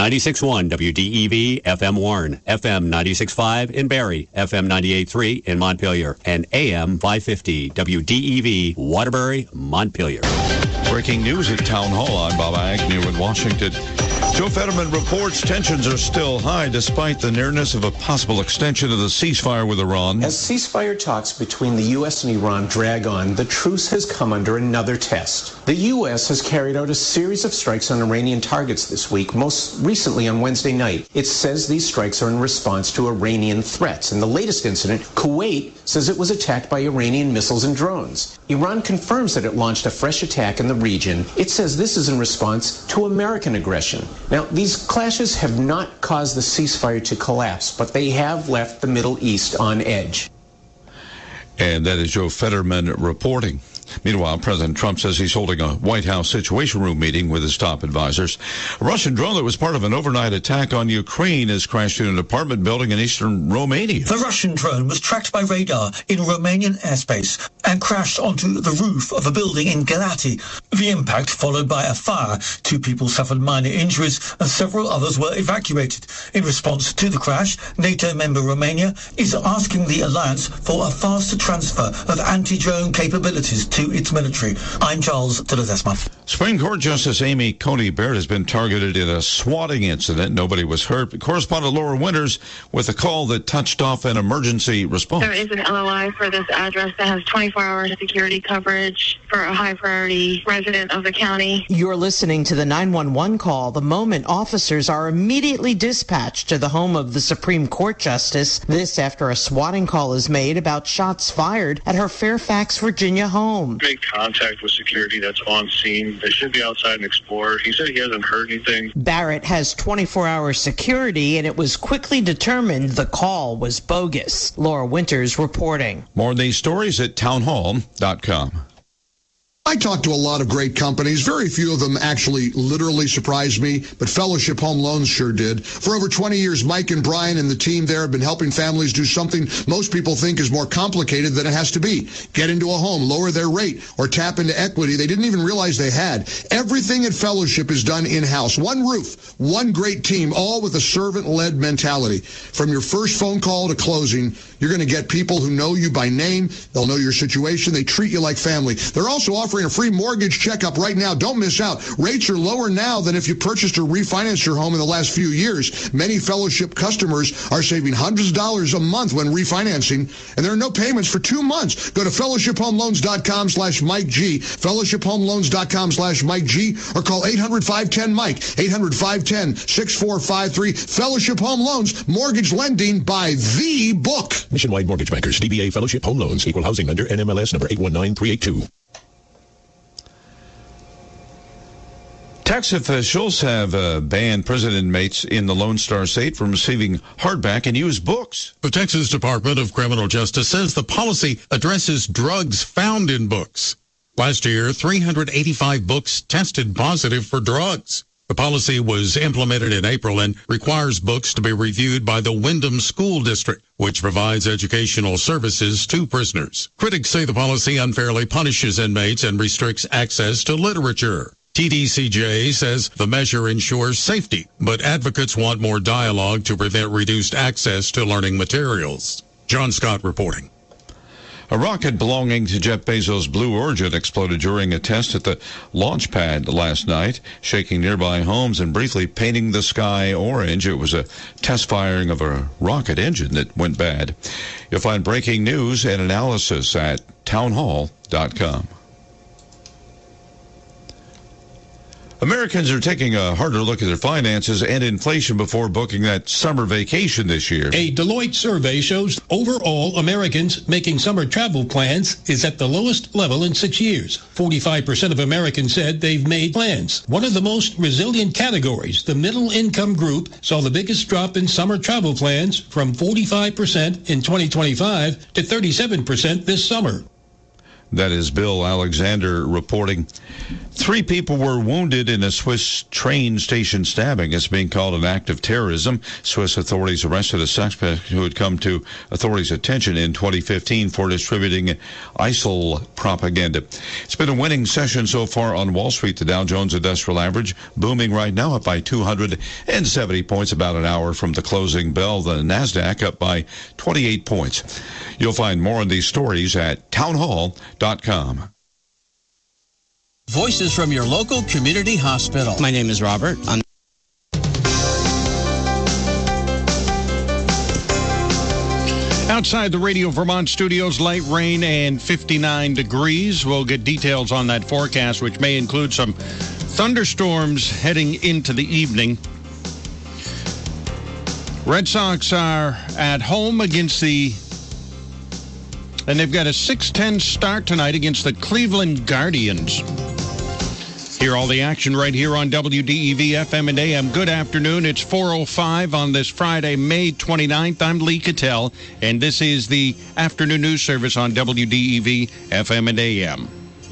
96.1 WDEV, FM Warren, FM 96.5 in Barrie, FM 98.3 in Montpelier, and AM 550 WDEV, Waterbury, Montpelier. Breaking news at Town Hall. I'm Bob Agnew in Washington. Joe Fetterman reports tensions are still high despite the nearness of a possible extension of the ceasefire with Iran. As ceasefire talks between the U.S. and Iran drag on, the truce has come under another test. The U.S. has carried out a series of strikes on Iranian targets this week, most recently on Wednesday night. It says these strikes are in response to Iranian threats. In the latest incident, Kuwait says it was attacked by Iranian missiles and drones. Iran confirms that it launched a fresh attack in the region. It says this is in response to American aggression. Now, these clashes have not caused the ceasefire to collapse, but they have left the Middle East on edge. And that is Joe Fetterman reporting. Meanwhile, President Trump says he's holding a White House Situation Room meeting with his top advisors. A Russian drone that was part of an overnight attack on Ukraine has crashed in an apartment building in eastern Romania. The Russian drone was tracked by radar in Romanian airspace and crashed onto the roof of a building in Galati. The impact followed by a fire. 2 people suffered minor injuries and several others were evacuated. In response to the crash, NATO member Romania is asking the alliance for a faster transfer of anti-drone capabilities to its military. I'm Charles de Ledesma. Supreme Court Justice Amy Coney Barrett has been targeted in a swatting incident. Nobody was hurt. Correspondent Laura Winters with a call that touched off an emergency response. There is an LOI for this address that has 24-hour security coverage for a high-priority resident of the county. You're listening to the 911 call the moment officers are immediately dispatched to the home of the Supreme Court Justice. This after a swatting call is made about shots fired at her Fairfax, Virginia home. Make contact with security that's on scene. They should be outside and explore. He said he hasn't heard anything. Barrett has 24-hour security, and it was quickly determined the call was bogus. Laura Winters reporting. More on these stories at townhall.com. I talked to a lot of great companies. Very few of them actually literally surprised me, but Fellowship Home Loans sure did. For over 20 years, Mike and Brian and the team there have been helping families do something most people think is more complicated than it has to be. Get into a home, lower their rate, or tap into equity they didn't even realize they had. Everything at Fellowship is done in-house. One roof, one great team, all with a servant-led mentality. From your first phone call to closing, you're going to get people who know you by name. They'll know your situation. They treat you like family. They're also offering a free mortgage checkup right now. Don't miss out. Rates are lower now than if you purchased or refinanced your home in the last few years. Many Fellowship customers are saving hundreds of dollars a month when refinancing, and there are no payments for 2 months. Go to fellowshiphomeloans.com/Mike G, fellowshiphomeloans.com/Mike G, or call 800-510-MIKE, 800-510-6453. Fellowship Home Loans, mortgage lending by the book. Nationwide Mortgage Bankers, DBA Fellowship Home Loans, Equal Housing Lender, NMLS number 819382. Tax officials have banned prison inmates in the Lone Star State from receiving hardback and used books. The Texas Department of Criminal Justice says the policy addresses drugs found in books. Last year, 385 books tested positive for drugs. The policy was implemented in April and requires books to be reviewed by the Windham School District, which provides educational services to prisoners. Critics say the policy unfairly punishes inmates and restricts access to literature. TDCJ says the measure ensures safety, but advocates want more dialogue to prevent reduced access to learning materials. John Scott reporting. A rocket belonging to Jeff Bezos' Blue Origin exploded during a test at the launch pad last night, shaking nearby homes and briefly painting the sky orange. It was a test firing of a rocket engine that went bad. You'll find breaking news and analysis at townhall.com. Americans are taking a harder look at their finances and inflation before booking that summer vacation this year. A Deloitte survey shows overall Americans making summer travel plans is at the lowest level in 6 years. 45% of Americans said they've made plans. One of the most resilient categories, the middle income group, saw the biggest drop in summer travel plans from 45% in 2025 to 37% this summer. That is Bill Alexander reporting. 3 people were wounded in a Swiss train station stabbing. It's being called an act of terrorism. Swiss authorities arrested a suspect who had come to authorities' attention in 2015 for distributing ISIL propaganda. It's been a winning session so far on Wall Street. The Dow Jones Industrial Average booming right now, up by 270 points, about an hour from the closing bell. The NASDAQ up by 28 points. You'll find more on these stories at townhall.com. Voices from your local community hospital. My name is Robert. Outside the Radio Vermont studios, light rain and 59 degrees. We'll get details on that forecast, which may include some thunderstorms heading into the evening. Red Sox are at home against and they've got a 6:10 start tonight against the Cleveland Guardians. Hear all the action right here on WDEV FM and AM. Good afternoon. It's 4:05 on this Friday, May 29th. I'm Lee Cattell, and this is the afternoon news service on WDEV FM and AM.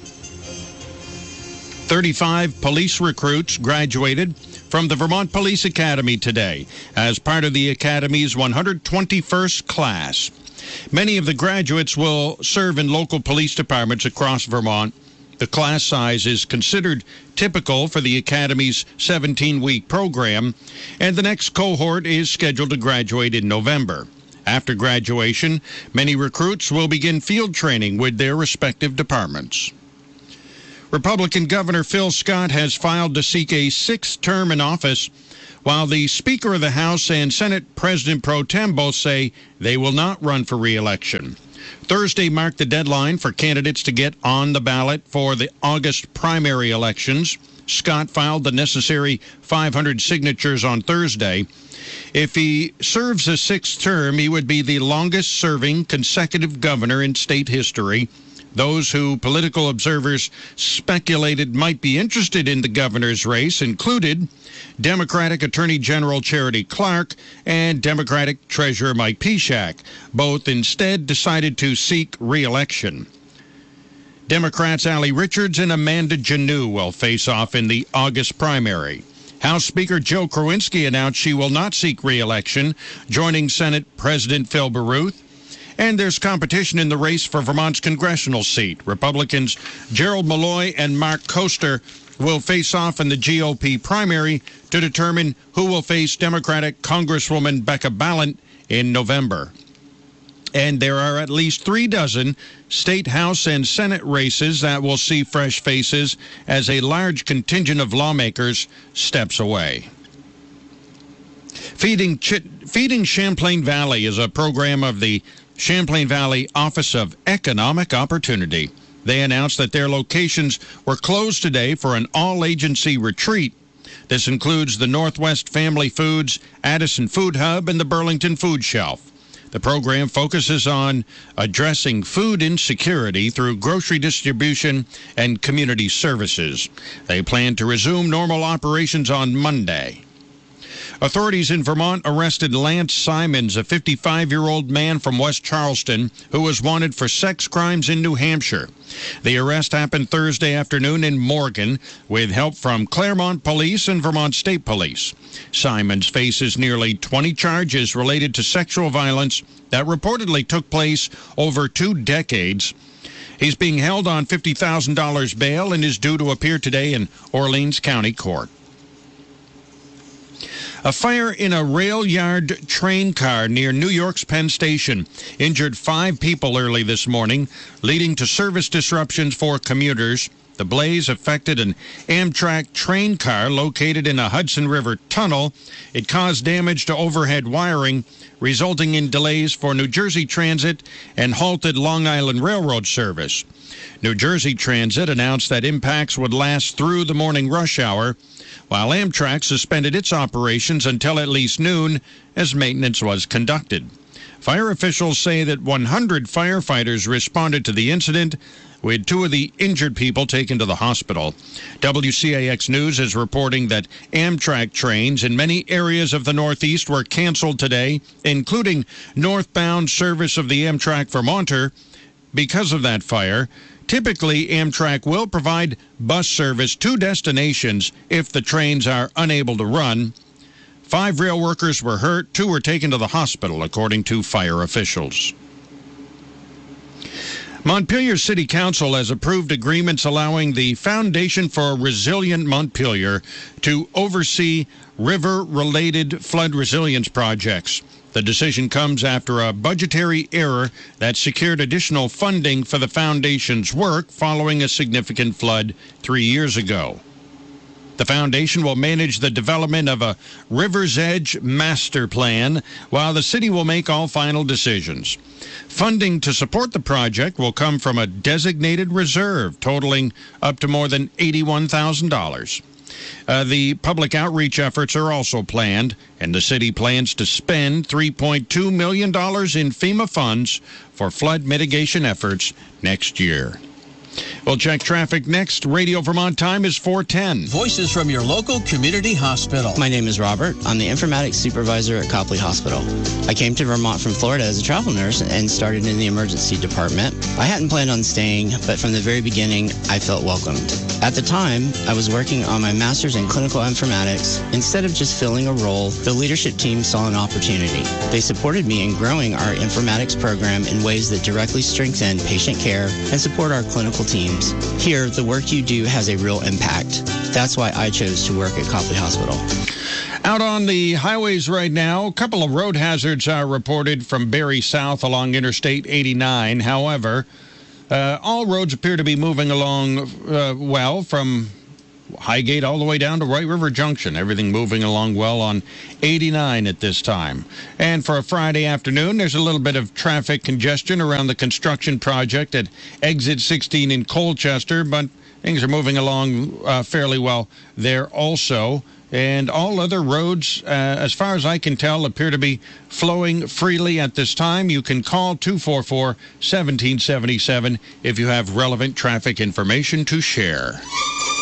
35 police recruits graduated from the Vermont Police Academy today as part of the Academy's 121st class. Many of the graduates will serve in local police departments across Vermont. The class size is considered typical for the Academy's 17-week program, and the next cohort is scheduled to graduate in November. After graduation, many recruits will begin field training with their respective departments. Republican Governor Phil Scott has filed to seek a 6th term in office, while the Speaker of the House and Senate President Pro Tem both say they will not run for re-election. Thursday marked the deadline for candidates to get on the ballot for the August primary elections. Scott filed the necessary 500 signatures on Thursday. If he serves a 6th term, he would be the longest-serving consecutive governor in state history. Those who political observers speculated might be interested in the governor's race included Democratic Attorney General Charity Clark and Democratic Treasurer Mike Pishak. Both instead decided to seek re-election. Democrats Ali Richards and Amanda Janoo will face off in the August primary. House Speaker Joe Krawinski announced she will not seek re-election, joining Senate President Phil Baruth. And there's competition in the race for Vermont's congressional seat. Republicans Gerald Malloy and Mark Koster will face off in the GOP primary to determine who will face Democratic Congresswoman Becca Balint in November. And there are at least 36 state House and Senate races that will see fresh faces as a large contingent of lawmakers steps away. Feeding Champlain Valley is a program of the Champlain Valley Office of Economic Opportunity. They announced that their locations were closed today for an all-agency retreat. This includes the Northwest Family Foods, Addison Food Hub, and the Burlington Food Shelf. The program focuses on addressing food insecurity through grocery distribution and community services. They plan to resume normal operations on Monday. Authorities in Vermont arrested Lance Simons, a 55-year-old man from West Charleston who was wanted for sex crimes in New Hampshire. The arrest happened Thursday afternoon in Morgan with help from Claremont Police and Vermont State Police. Simons faces nearly 20 charges related to sexual violence that reportedly took place over 2 decades. He's being held on $50,000 bail and is due to appear today in Orleans County Court. A fire in a rail yard train car near New York's Penn Station injured 5 people early this morning, leading to service disruptions for commuters. The blaze affected an Amtrak train car located in a Hudson River tunnel. It caused damage to overhead wiring, resulting in delays for New Jersey Transit and halted Long Island Railroad service. New Jersey Transit announced that impacts would last through the morning rush hour, while Amtrak suspended its operations until at least noon as maintenance was conducted. Fire officials say that 100 firefighters responded to the incident, with 2 of the injured people taken to the hospital. WCAX News is reporting that Amtrak trains in many areas of the Northeast were canceled today, including northbound service of the Amtrak Vermonter. Because of that fire, Typically, Amtrak will provide bus service to destinations if the trains are unable to run. 5 rail workers were hurt. 2 were taken to the hospital, according to fire officials. Montpelier City Council has approved agreements allowing the Foundation for Resilient Montpelier to oversee river-related flood resilience projects. The decision comes after a budgetary error that secured additional funding for the foundation's work following a significant flood 3 years ago. The foundation will manage the development of a River's Edge master plan, while the city will make all final decisions. Funding to support the project will come from a designated reserve totaling up to more than $81,000. The public outreach efforts are also planned, and the city plans to spend $3.2 million in FEMA funds for flood mitigation efforts next year. We'll check traffic next. Radio Vermont time is 4:10. Voices from your local community hospital. My name is Robert. I'm the informatics supervisor at Copley Hospital. I came to Vermont from Florida as a travel nurse and started in the emergency department. I hadn't planned on staying, but from the very beginning, I felt welcomed. At the time, I was working on my master's in clinical informatics. Instead of just filling a role, the leadership team saw an opportunity. They supported me in growing our informatics program in ways that directly strengthen patient care and support our clinical teams. Here, the work you do has a real impact. That's why I chose to work at Copley Hospital. Out on the highways right now, a couple of road hazards are reported from Barrie South along Interstate 89. However, all roads appear to be moving along well from Highgate all the way down to White River Junction. Everything moving along well on 89 at this time. And for a Friday afternoon, there's a little bit of traffic congestion around the construction project at Exit 16 in Colchester, but things are moving along fairly well there also. And all other roads, as far as I can tell, appear to be flowing freely at this time. You can call 244-1777 if you have relevant traffic information to share.